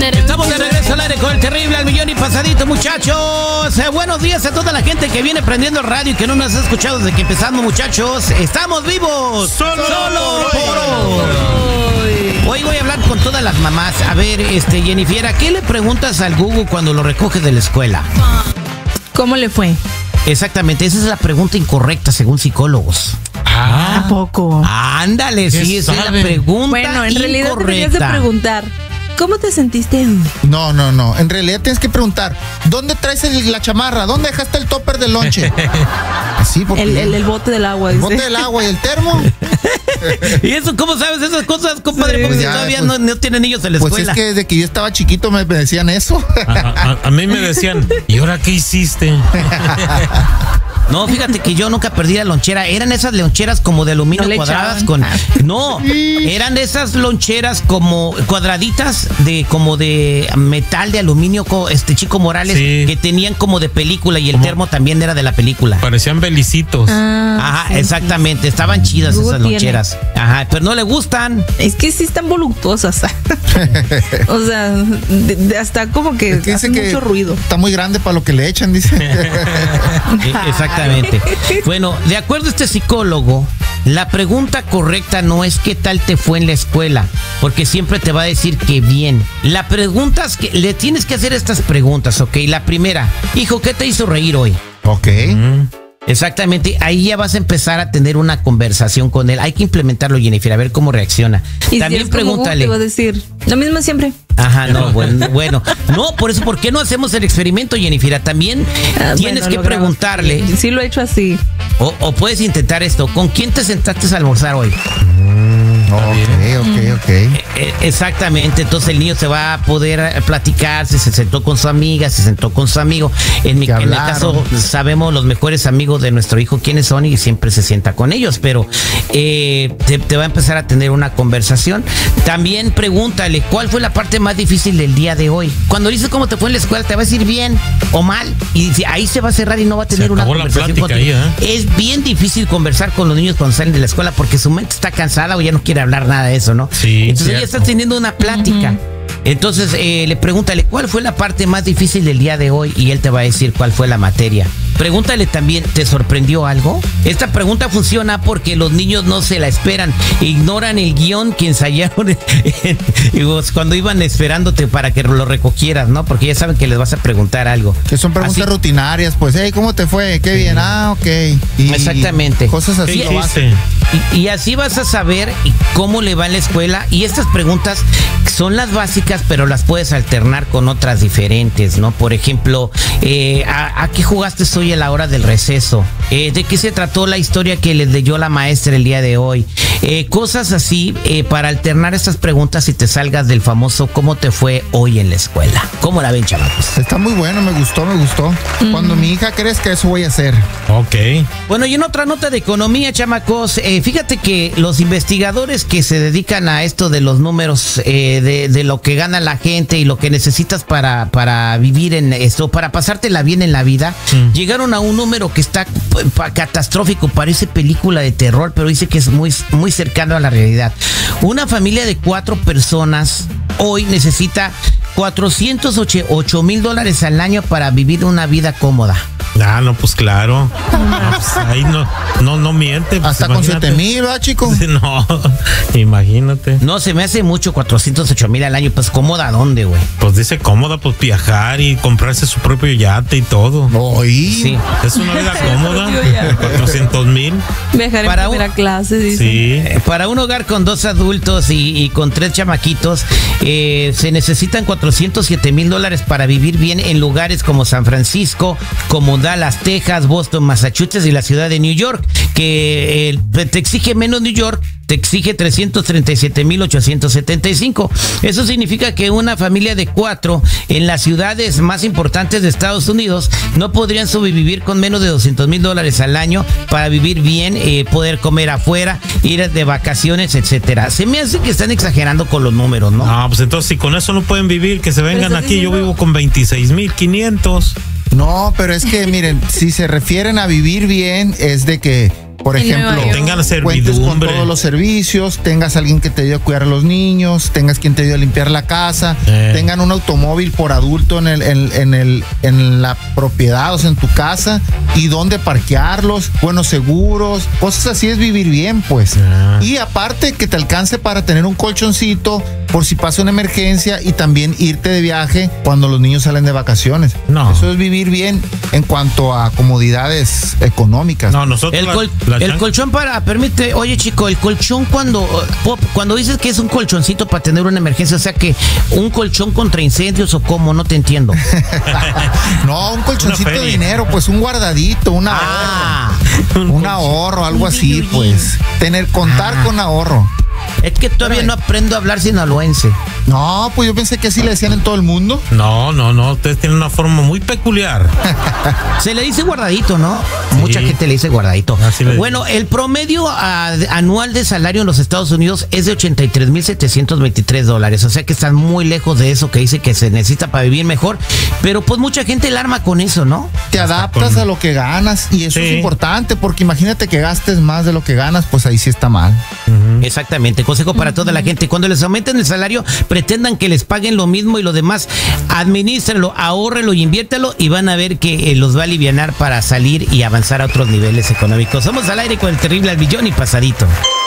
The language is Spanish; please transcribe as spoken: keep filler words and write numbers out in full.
Estamos de regreso al aire con el terrible al millón y pasadito, muchachos. Eh, buenos días a toda la gente que viene prendiendo el radio y que no nos ha escuchado desde que empezamos, muchachos. Estamos vivos. Solo, Solo por hoy. Hoy voy a hablar con todas las mamás. A ver, este, Jennifer, ¿qué le preguntas al Gugu cuando lo recoges de la escuela? ¿Cómo le fue? Exactamente, esa es la pregunta incorrecta según psicólogos. Ah, ¿a poco? Ándale, sí, esa es la pregunta Bueno, en realidad incorrecta. deberías de preguntar, ¿cómo te sentiste? No, no, no. En realidad tienes que preguntar, ¿dónde traes el- la chamarra? ¿Dónde dejaste el topper del lonche? Así, porque El, el, el bote del agua, el dice. bote del agua y el termo. ¿Y eso cómo sabes esas cosas, compadre? Sí. Porque si Ya, todavía pues, no, no tienen niños en la Pues escuela. es que desde que yo estaba chiquito me me decían eso. A, a- a mí me decían, ¿y ahora qué hiciste? No, fíjate que yo nunca perdí la lonchera. Eran esas loncheras como de aluminio No le cuadradas echaban. con. No, eran esas loncheras como cuadraditas de como de metal de aluminio, co- este Chico Morales, Sí. que tenían como de película y el Como- termo también era de la película. Parecían belicitos. Ah, Ajá, sí, exactamente. Estaban chidas Luego esas tiene. loncheras. Ajá, pero no le gustan. sí. Es que sí están voluptuosas. O sea, de- de- hasta como que, Es que dice hacen que mucho ruido. está muy grande para lo que le echan, dice. Eh, Exactamente. Bueno, de acuerdo a este psicólogo, la pregunta correcta no es qué tal te fue en la escuela, porque siempre te va a decir que bien. La pregunta es que le tienes que hacer estas preguntas, ¿ok? La primera, hijo, ¿qué te hizo reír hoy? Ok. Mm. Exactamente, ahí ya vas a empezar a tener una conversación con él. Hay que implementarlo, Jennifer, a ver cómo reacciona. Y También si es como Gugu, pregúntale. te va a decir lo mismo siempre. Ajá, no, bueno, bueno. No, por eso, ¿por qué no hacemos el experimento, Jennifer? También Ah, tienes bueno, que lo grabas. preguntarle, Sí, lo he hecho así. o, o puedes intentar esto, ¿con quién te sentaste a almorzar hoy? Ok, ok, ok. Eh, Exactamente, entonces el niño se va a poder eh, platicar si se sentó con su amiga, se sentó con su amigo. En, mi, Que en el hablaron. caso, sabemos los mejores amigos de nuestro hijo quiénes son y siempre se sienta con ellos, pero eh, te, te va a empezar a tener una conversación. También pregúntale, ¿cuál fue la parte más difícil del día de hoy? Cuando dices cómo te fue en la escuela, te va a decir bien o mal, y si- ahí se va a cerrar y no va a tener Se una acabó la conversación plática contigo. ahí, ¿eh? Es bien difícil conversar con los niños cuando salen de la escuela porque su mente está cansada o ya no quiere hablar nada de eso, ¿no? Sí, Entonces ya cierto. estás teniendo una plática. Entonces eh, le pregúntale cuál fue la parte más difícil del día de hoy y él te va a decir cuál fue la materia. Pregúntale también, ¿te sorprendió algo? Esta pregunta funciona porque los niños no se la esperan, ignoran el guión que ensayaron en- en- pues, cuando iban esperándote para que lo recogieras, ¿no? Porque ya saben que les vas a preguntar algo. Que son preguntas Así- rutinarias, pues, hey, ¿cómo te fue? Qué bien, ah, ok. Y Exactamente. Cosas así. ¿Qué lo hiciste? Y, y así vas a saber cómo le va en la escuela. Y estas preguntas son las básicas, pero las puedes alternar con otras diferentes, ¿no? Por ejemplo, eh, ¿a, a qué jugaste hoy a la hora del receso? Eh, ¿De qué se trató la historia que les leyó la maestra el día de hoy? Eh, cosas así eh, para alternar estas preguntas y te salgas del famoso ¿cómo te fue hoy en la escuela? ¿Cómo la ven, chavos? Está muy bueno, me gustó, me gustó. Cuando mi hija crezca, eso voy a hacer. Ok. Bueno, y en otra nota de economía, chamacos, eh, fíjate que los investigadores que se dedican a esto de los números, eh, de, de lo que gana la gente y lo que necesitas para, para vivir en esto, para pasártela bien en la vida, Mm. llegaron a un número que está p- pa- catastrófico, parece película de terror, pero dice que es muy, muy cercano a la realidad. Una familia de cuatro personas hoy necesita cuatrocientos ocho mil dólares al año para vivir una vida cómoda. Ah, no, pues claro. No, pues ahí no, no, no miente. pues, Hasta con imagínate. siete mil, ¿verdad, chico? No, imagínate. No, se me hace mucho cuatrocientos ocho mil al año, pues cómoda, ¿dónde, güey? Pues dice cómoda, pues viajar y comprarse su propio yate y todo. Oí. Sí. Es una vida Propio cómoda. yate. cuatrocientos mil. Viajar Para en un- primera clase, dice. Sí. Eh, Para un hogar con dos adultos y, y con tres chamaquitos, eh, se necesitan cuatrocientos siete mil dólares para vivir bien en lugares como San Francisco, como Dallas, Texas, Boston, Massachusetts y la ciudad de New York, que eh, te exige menos New York, te exige trescientos treinta y siete mil ochocientos setenta y cinco. Eso significa que una familia de cuatro en las ciudades más importantes de Estados Unidos no podrían sobrevivir con menos de doscientos mil dólares al año para vivir bien, eh, poder comer afuera, ir de vacaciones, etcétera. Se me hace que están exagerando con los números, ¿no? No, pues entonces si con eso no pueden vivir, que se vengan estás aquí. Yo diciendo- vivo con veintiséis mil quinientos. No, pero es que miren, si se refieren a vivir bien, es de que Por En ejemplo, Nueva York. Tengan cuentes con servidumbre. todos los servicios, tengas alguien que te ayude a cuidar a los niños, tengas quien te ayude a limpiar la casa, Eh. tengan un automóvil por adulto en el, en, en el, en la propiedad, o sea, en tu casa, y dónde parquearlos, buenos seguros, cosas así es vivir bien, pues. Ah. Y aparte que te alcance para tener un colchoncito por si pasa una emergencia y también irte de viaje cuando los niños salen de vacaciones. No. Eso es vivir bien en cuanto a comodidades económicas. No, nosotros El, la- col- la el chan- colchón para, permite, oye chico, el colchón cuando, Pop, cuando dices que es un colchoncito para tener una emergencia, o sea que un colchón contra incendios o cómo, no te entiendo. No, un colchoncito Una de feria. dinero, pues un guardadito, un ahorro. Ah, Un ahorro, algo Un así, billullín. pues. Tener, contar Ah. con ahorro. es que todavía no aprendo a hablar sinaloense. No, pues yo pensé que así le decían en todo el mundo. No, no, no, ustedes tienen una forma muy peculiar. Se le dice guardadito, ¿no? Sí. Mucha gente le dice guardadito. Así le Bueno, el promedio ah, anual de salario en los Estados Unidos es de ochenta y tres mil setecientos veintitrés dólares. O sea que están muy lejos de eso que dice que se necesita para vivir mejor. Pero pues mucha gente la arma con eso, ¿no? Te adaptas con- a lo que ganas y eso Sí. es importante porque imagínate que gastes más de lo que ganas, pues ahí sí está mal. Exactamente. Consejo para toda la gente. Cuando les aumenten el salario, pretendan que les paguen lo mismo y lo demás, administrenlo, ahórrenlo y inviértelo y van a ver que eh, los va a alivianar para salir y avanzar a otros niveles económicos. Somos al aire con el terrible al millón y pasadito.